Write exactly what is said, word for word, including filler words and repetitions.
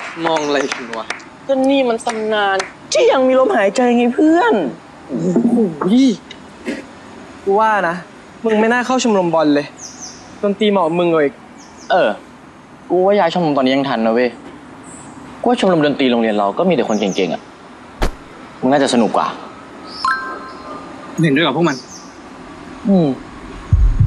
มองอะไรกันวะก็นี่มันตำนานที่ยังมีลมหายใจไงเพื่อนโอ้โหกูว่านะมึงไม่น่าเข้าชมรมบอลเลยดนตรีเหมาะมึงเลยเออ กูว่าย้ายชมรมตอนนี้ยังทันนะเว้ย กูว่าชมรมดนตรีโรงเรียนเราก็มีแต่คนเก่งๆอ่ะ มึงน่าจะสนุกกว่าเห็นด้วยกับพวกมันอืม